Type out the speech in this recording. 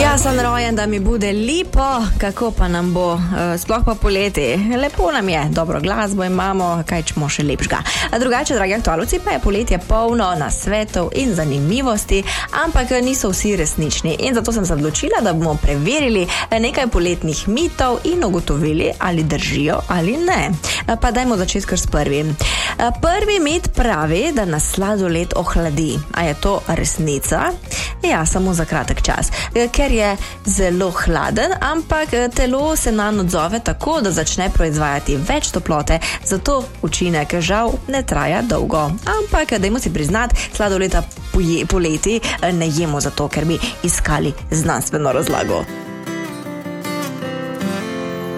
Krasen rojen, da mi bude lepo, kako pa nam bo, sploh pa poleti. Lepo nam je, dobro glasbo imamo, kaj čemo še lepšega. A drugače, dragi aktualci, pa je poletje polno nasvetov in zanimivosti, ampak niso vsi resnični. In zato sem se odločila, da bomo preverili nekaj poletnih mitov in ugotovili, ali držijo ali ne. Pa dajmo začeti kar s prvim. Prvi mit pravi, da nas sladoled ohladi. A je to resnica? Ja, samo za kratek čas, ker je zelo hladen, ampak telo se nanj odzove tako, da začne proizvajati več toplote, zato učinek žal ne traja dolgo. Ampak dajmo si priznati, sladoleda poleti ne jemo zato, ker bi iskali znanstveno razlago.